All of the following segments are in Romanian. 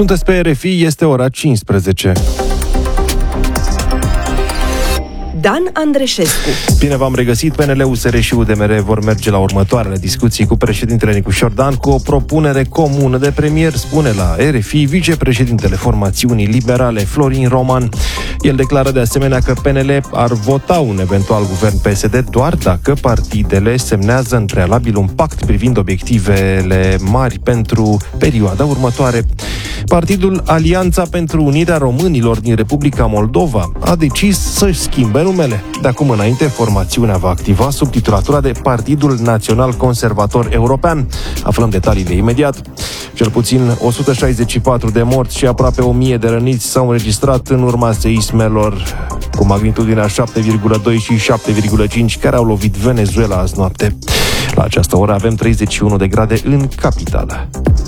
Sunteți pe RFI, este ora 15. Dan Andreșescu. Bine v-am regăsit. PNL, USR și UDMR vor merge la următoarele discuții cu președintele Nicu Șordan cu o propunere comună de premier, spune la RFI vicepreședintele formațiunii liberale Florin Roman. El declară de asemenea că PNL ar vota un eventual guvern PSD doar dacă partidele semnează în prealabil un pact privind obiectivele mari pentru perioada următoare. Partidul Alianța pentru Unirea Românilor din Republica Moldova a decis să-și schimbe numele. De acum înainte, formațiunea va activa sub titulatura de Partidul Național Conservator European. Aflăm detaliile imediat. Cel puțin 164 de morți și aproape 1000 de răniți s-au înregistrat în urma seismelor cu magnitudinea 7,2 și 7,5 care au lovit Venezuela azi noapte. La această oră avem 31 de grade în capitală.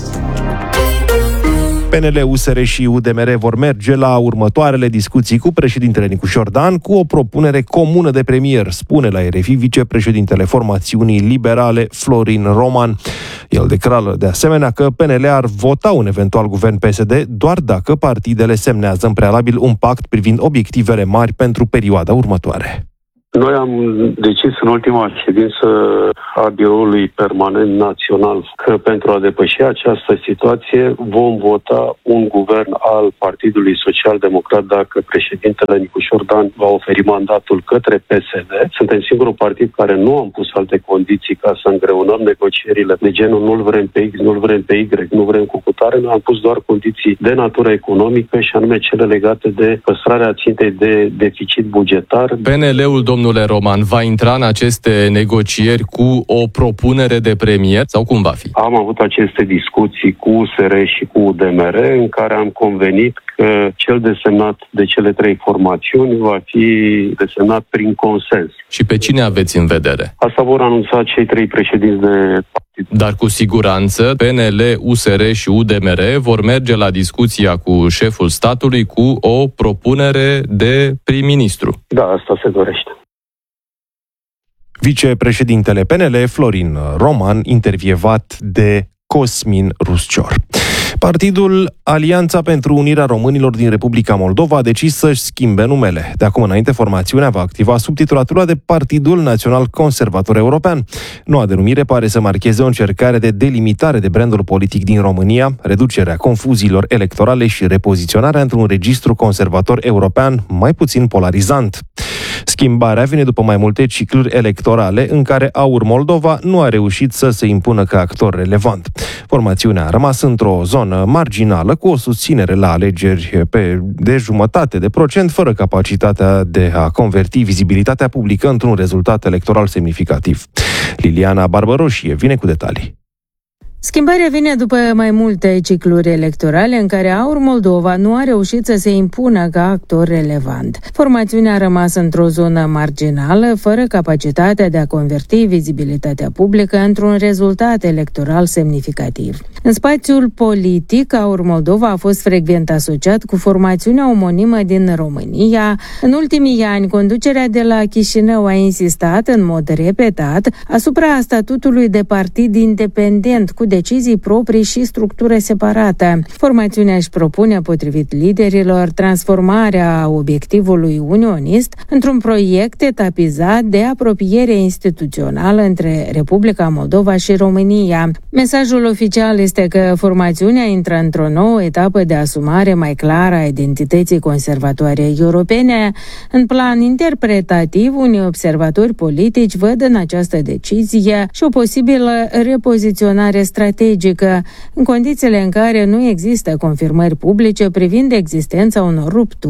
PNL, USR și UDMR vor merge la următoarele discuții cu președintele Nicu Șordan cu o propunere comună de premier, spune la RFI vicepreședintele formațiunii liberale Florin Roman. El declară de asemenea că PNL ar vota un eventual guvern PSD doar dacă partidele semnează în prealabil un pact privind obiectivele mari pentru perioada următoare. Noi am decis în ultima ședință a Biroului Permanent Național că pentru a depăși această situație vom vota un guvern al Partidului Social-Democrat dacă președintele Nicu Șordan va oferi mandatul către PSD. Suntem singurul partid care nu am pus alte condiții ca să îngreunăm negocierile de genul nu-l vrem pe X, nu-l vrem pe Y, nu vrem cu cutare. Noi am pus doar condiții de natură economică și anume cele legate de păstrarea țintei de deficit bugetar. PNL-ul, domnule Roman, va intra în aceste negocieri cu o propunere de premier sau cum va fi? Am avut aceste discuții cu USR și cu UDMR în care am convenit că cel desemnat de cele trei formațiuni va fi desemnat prin consens. Și pe cine aveți în vedere? Asta vor anunța cei trei președinți de partid. Dar cu siguranță PNL, USR și UDMR vor merge la discuția cu șeful statului cu o propunere de prim-ministru. Da, asta se dorește. Vicepreședintele PNL, Florin Roman, intervievat de Cosmin Ruscior. Partidul Alianța pentru Unirea Românilor din Republica Moldova a decis să-și schimbe numele. De acum înainte, formațiunea va activa sub titulatura de Partidul Național Conservator European. Noua denumire pare să marcheze o încercare de delimitare de brandul politic din România, reducerea confuziilor electorale și repoziționarea într-un registru conservator european mai puțin polarizant. Schimbarea vine după mai multe cicluri electorale în care AUR Moldova nu a reușit să se impună ca actor relevant. Formațiunea a rămas într-o zonă marginală cu o susținere la alegeri de 0,5%, fără capacitatea de a converti vizibilitatea publică într-un rezultat electoral semnificativ. Liliana Barbăroșie vine cu detalii. Schimbarea vine după mai multe cicluri electorale în care AUR Moldova nu a reușit să se impună ca actor relevant. Formațiunea a rămas într-o zonă marginală, fără capacitatea de a converti vizibilitatea publică într-un rezultat electoral semnificativ. În spațiul politic, AUR Moldova a fost frecvent asociat cu formațiunea omonimă din România. În ultimii ani, conducerea de la Chișinău a insistat în mod repetat asupra statutului de partid independent cu decizii proprii și structură separată. Formațiunea își propune, potrivit liderilor, transformarea obiectivului unionist într-un proiect etapizat de apropiere instituțională între Republica Moldova și România. Mesajul oficial este că formațiunea intră într-o nouă etapă de asumare mai clară a identității conservatoare europene. În plan interpretativ, unii observatori politici văd în această decizie și o posibilă repoziționare strategică, în condițiile în care nu există confirmări publice privind existența unor rupturi